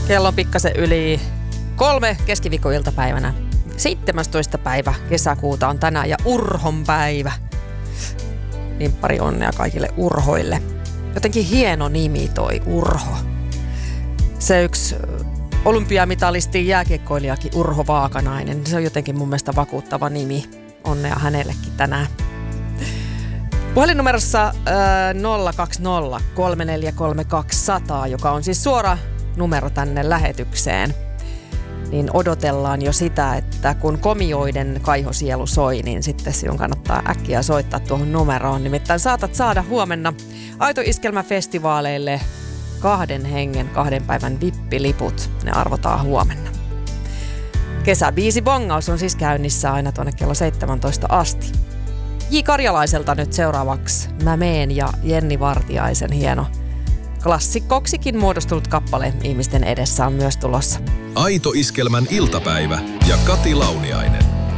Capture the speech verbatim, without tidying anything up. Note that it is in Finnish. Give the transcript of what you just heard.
Kello on pikkasen yli kolme keskiviikkoiltapäivänä. seitsemästoista päivä kesäkuuta on tänään ja Urhon päivä. Niin pari onnea kaikille urhoille. Jotenkin hieno nimi toi Urho. Se yksi olympiamitalisti jääkiekkoilijakin Urho Vaakanainen. Se on jotenkin mun mielestä vakuuttava nimi. Onnea hänellekin tänään. Puhelinnumerossa äh, nolla kaksi nolla kolme neljä kolme kaksi nolla nolla, joka on siis suora numero tänne lähetykseen, niin odotellaan jo sitä, että kun komioiden kaihosielu soi, niin sitten sinun kannattaa äkkiä soittaa tuohon numeroon. Nimittäin saatat saada huomenna Aito Iskelmä-festivaaleille kahden hengen, kahden päivän vippiliput. Ne arvotaan huomenna. Kesäbiisi bongaus on siis käynnissä aina tuonne kello seitsemäntoista asti. J. Karjalaiselta nyt seuraavaksi Mä meen ja Jenni Vartiaisen hieno klassikkoksikin muodostunut kappale ihmisten edessä on myös tulossa. Aito Iskelmän iltapäivä ja Kati Launiainen.